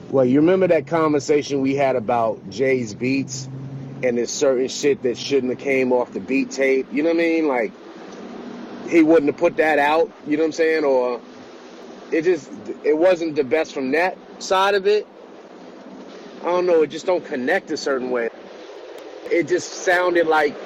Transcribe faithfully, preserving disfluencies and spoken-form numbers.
Well, you remember that conversation we had about Jay's beats and there's certain shit that shouldn't have came off the beat tape. You know what I mean? Like he wouldn't have put that out. You know what I'm saying? Or it just it wasn't the best from that side of it. I don't know. It just don't connect a certain way. It just sounded like